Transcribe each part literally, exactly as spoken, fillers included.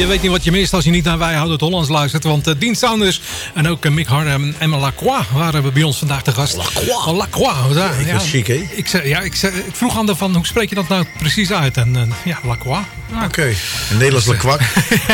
je weet niet wat je mist als je niet naar Wij Houden Het Hollands luistert. Want uh, Dean Saunders en ook uh, Mick Harder en Emma Lacroix waren we bij ons vandaag te gast. Lacroix? Oh, Lacroix. Ja, ik ja, chic, hè? Ik, zei, ja, ik, zei, ik vroeg aan de van, hoe spreek je dat nou precies uit? En uh, ja, Lacroix. Nou, Oké, okay. Een Nederlands dus, Lacroix.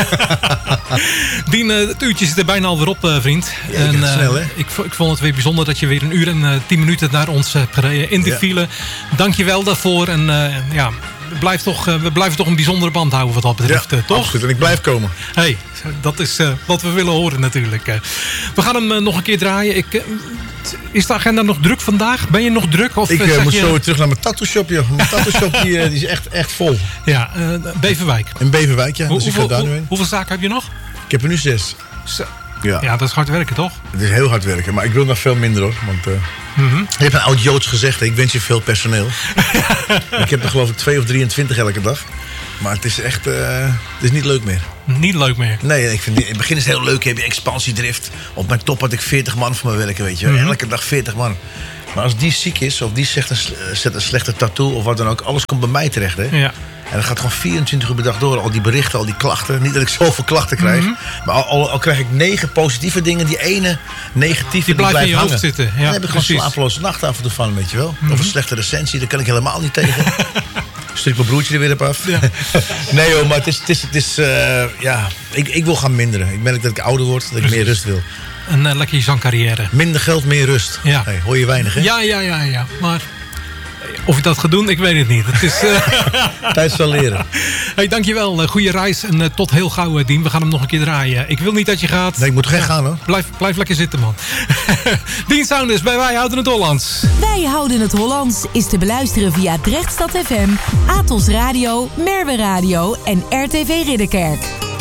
Dean, uh, het uurtje zit er bijna alweer op, uh, vriend. Ja, en, uh, snel, hè? Ik, ik vond het weer bijzonder dat je weer een uur en uh, tien minuten naar ons hebt gereden in de ja. file. Dank je wel daarvoor. En uh, ja... Blijf toch, uh, we blijven toch een bijzondere band houden wat dat betreft, ja, uh, toch? Absoluut, en ik blijf komen. Hey, dat is uh, wat we willen horen natuurlijk. Uh, we gaan hem uh, nog een keer draaien. Ik, uh, is de agenda nog druk vandaag? Ben je nog druk? Of, ik uh, uh, moet je... zo terug naar mijn tattoo shop, joh. Mijn tattoo shop die, uh, die is echt, echt vol. Ja, uh, Beverwijk. In Beverwijk, ja. Hoe, dus hoeveel, ik ga daar nu hoe, hoeveel zaken heb je nog? Ik heb er nu zes. Zo. Ja. ja, dat is hard werken, toch? Het is heel hard werken, maar ik wil nog veel minder, hoor. Want uh, mm-hmm. je hebt een oud Joods gezegd, ik wens je veel personeel. Ik heb er geloof ik twee of drieëntwintig elke dag. Maar het is echt, uh, het is niet leuk meer. Niet leuk meer? Nee, ik vind, in het begin is het heel leuk, heb je expansiedrift. Op mijn top had ik veertig man voor me werken, weet je. Mm-hmm. Elke dag veertig man. Maar als die ziek is, of die zegt een, zet een slechte tattoo of wat dan ook, alles komt bij mij terecht, hè. Ja. En dat gaat gewoon vierentwintig uur per dag door. Al die berichten, al die klachten. Niet dat ik zoveel klachten krijg. Mm-hmm. Maar al, al, al krijg ik negen positieve dingen. Die ene negatieve die blijft in je hangen. hoofd zitten. Ja, dan heb ik precies. gewoon slapeloze nachten af en toe van, weet je wel. Mm-hmm. Of een slechte recensie, daar kan ik helemaal niet tegen. Stuur ik mijn broertje er weer op af. Ja. Nee hoor, maar het is... Het is, het is uh, ja, ik, ik wil gaan minderen. Ik merk dat ik ouder word, dat ik precies. meer rust wil. Een uh, lekkere zangcarrière. Minder geld, meer rust. Ja. Hey, hoor je weinig, hè? Ja, ja, ja, ja. Maar... Of ik dat ga doen, ik weet het niet. Het is, uh... tijd zal leren. Hey, dankjewel. Goeie reis en uh, tot heel gauw, uh, Dien. We gaan hem nog een keer draaien. Ik wil niet dat je gaat. Nee, ik moet geen ja, gaan, hoor. Blijf, blijf lekker zitten, man. Dean Saunders bij Wij Houden Het Hollands. Wij Houden Het Hollands is te beluisteren via Drechtstad F M, Atos Radio, Merwe Radio en R T V Ridderkerk.